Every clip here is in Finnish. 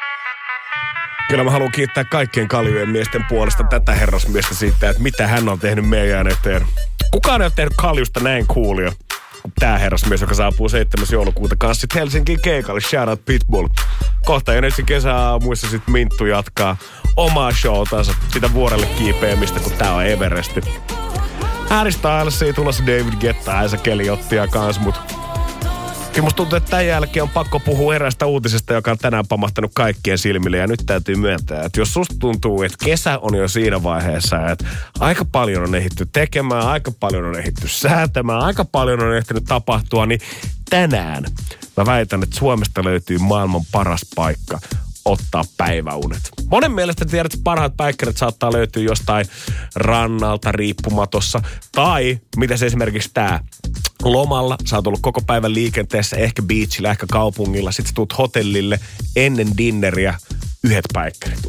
Kyllä mä haluan kiittää kaikkien kaljujen miesten puolesta tätä herrasmiestä siitä, että mitä hän on tehnyt meidän eteen. Kukaan ei ole tehnyt kaljusta näin coolia kuin tää herrasmies, joka saapuu 7. joulukuuta kanssa sit Helsinkiin keikalle. Shout out Pitbull. Kohta jo ensin kesäaamuissa sit Minttu jatkaa omaa showtansa, sitä vuorelle kiipeämistä, kun tää on Everesti. Harry Stylesiin tulossa David Guetta, Asa Keliottia kans, mut kyllä musta tuntuu, että tämän jälkeen on pakko puhua eräästä uutisesta, joka on tänään pamahtanut kaikkien silmille. Ja nyt täytyy myöntää, että jos susta tuntuu, että kesä on jo siinä vaiheessa, että aika paljon on ehditty tekemään, aika paljon on ehditty säätämään, aika paljon on ehtinyt tapahtua, niin tänään mä väitän, että Suomesta löytyy maailman paras paikka ottaa päiväunet. Monen mielestä tiedät, että parhaat päikkärit saattaa löytyä jostain rannalta riippumatossa. Tai, mitäs esimerkiksi tää, lomalla, sä oot ollut koko päivän liikenteessä, ehkä beachillä, ehkä kaupungilla, sit sä tuut hotellille ennen dinneriä, 1 päikkärit.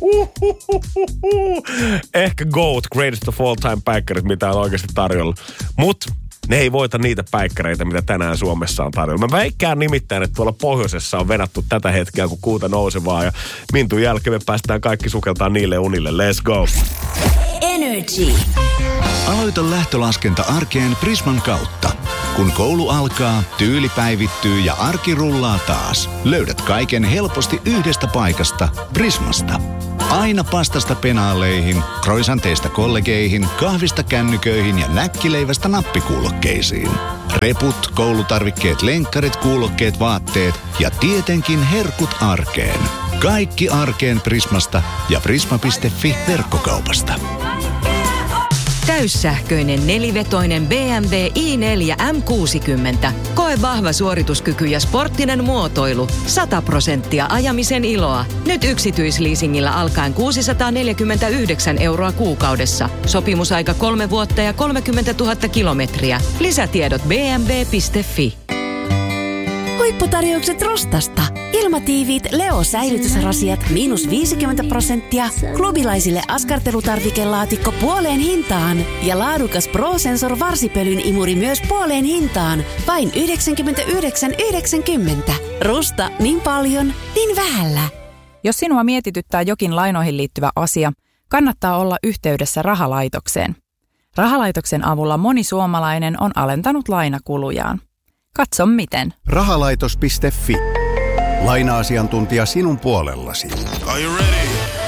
Ehkä GOAT, greatest of all time päikkärit, mitä on oikeasti tarjolla. Mut ne ei voita niitä päikkäreitä, mitä tänään Suomessa on tarjolla. Mä väikkään nimittäin, että tuolla pohjoisessa on venattu tätä hetkeä, kun kuuta nousevaa. Ja Mintun jälkeen me päästään kaikki sukeltaan niille unille. Let's go! Energy. Aloita lähtölaskenta arkeen Prisman kautta. Kun koulu alkaa, tyyli päivittyy ja arki rullaa taas. Löydät kaiken helposti yhdestä paikasta, Prismasta. Aina pastasta penaaleihin, croissanteista kollegeihin, kahvista kännyköihin ja näkkileivästä nappikuulokkeisiin. Reput, koulutarvikkeet, lenkkarit, kuulokkeet, vaatteet ja tietenkin herkut arkeen. Kaikki arkeen Prismasta ja prisma.fi verkkokaupasta. Täyssähköinen nelivetoinen BMW i4 M60. Koe vahva suorituskyky ja sporttinen muotoilu. 100% ajamisen iloa. Nyt yksityisleasingillä alkaen 649 € kuukaudessa. Sopimusaika 3 vuotta ja 30 000 kilometriä. Lisätiedot bmw.fi. Huipputarjoukset Rustasta. Ilmatiiviit Leo-säilytysrasiat -50%. Klubilaisille askartelutarvikelaatikko puoleen hintaan. Ja laadukas Pro-Sensor varsipölyn imuri myös puoleen hintaan. Vain 99,90. Rusta, niin paljon, niin vähällä. Jos sinua mietityttää jokin lainoihin liittyvä asia, kannattaa olla yhteydessä Rahalaitokseen. Rahalaitoksen avulla moni suomalainen on alentanut lainakulujaan. Katso miten. Rahalaitos.fi. Laina-asiantuntija sinun puolellasi. Are you ready?